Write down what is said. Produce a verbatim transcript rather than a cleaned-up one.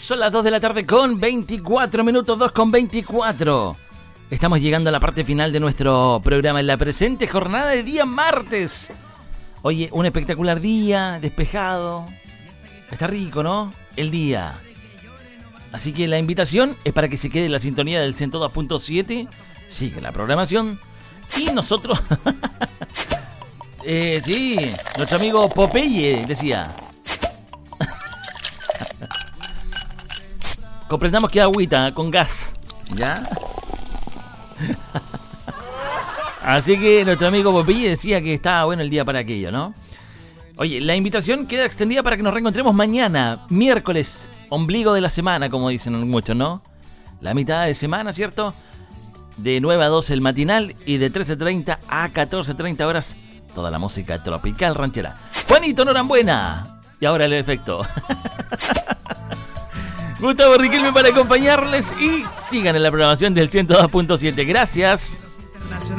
Son las dos de la tarde con veinticuatro minutos, dos con veinticuatro. Estamos llegando a la parte final de nuestro programa en la presente jornada de día martes. Oye, un espectacular día, despejado. Está rico, ¿no? El día. Así que la invitación es para que se quede en la sintonía del ciento dos punto siete. Sigue la programación. Y nosotros... eh, sí, nuestro amigo Popeye decía... Comprendamos que agüita con gas, ¿ya? Así que nuestro amigo Popeye decía que estaba bueno el día para aquello, ¿no? Oye, la invitación queda extendida para que nos reencontremos mañana, miércoles, ombligo de la semana, como dicen muchos, ¿no? La mitad de semana, ¿cierto? De nueve a doce el matinal y de trece treinta a catorce treinta horas toda la música tropical ranchera. Juanito Norambuena. Y ahora el efecto. Gustavo Riquelme para acompañarles y sigan en la programación del ciento dos punto siete. Gracias.